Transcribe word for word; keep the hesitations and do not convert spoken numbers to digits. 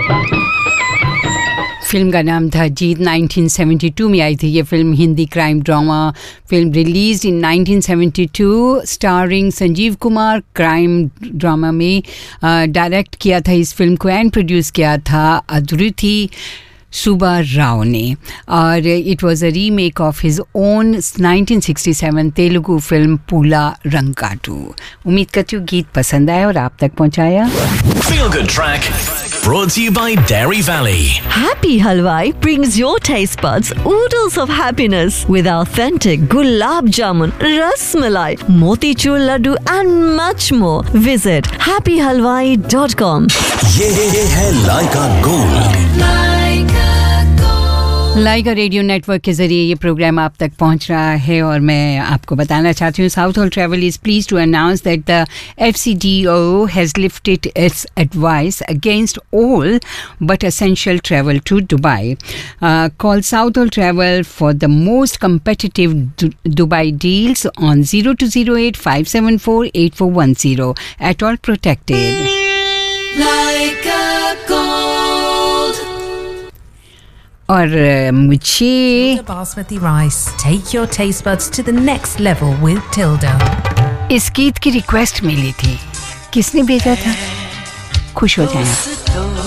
Film का नाम था जीत। नाइनटीन सेवेंटी टू में आई थी ये film, Hindi crime drama film released in nineteen seventy two, starring Sanjeev Kumar. Crime drama में डायरेक्ट किया था इस फिल्म को एंड प्रोड्यूस किया था अद्रुति सुब्बा राव ने, और it was a remake of his own nineteen sixty seven Telugu film पूला रंगाटू। उम्मीद करती हूँ गीत पसंद आया और आप तक पहुँचाया। Feel Good Track brought to you by Dairy Valley. Happy Halwai brings your taste buds oodles of happiness with authentic gulab jamun, ras malai, motichur laddu and much more. Visit happy halwai dot com. ये है लाइका gold. लाइका radio network के ज़रिए ये programme आप तक पहुंच रहा है और मैं आपको बताना चाहती हूँ south hall travel is please to announce that the F C D O has lifted it's advice against all but essential travel to Dubai. Call south hall travel for the most competitive Dubai deals on zero two zero eight five seven four eight four one zero at all protected. और मुझे Basmati rice. Take your taste buds to the next level with Tilda. इस गीत की request मिली थी, किसने भेजा था? खुश हो जाए।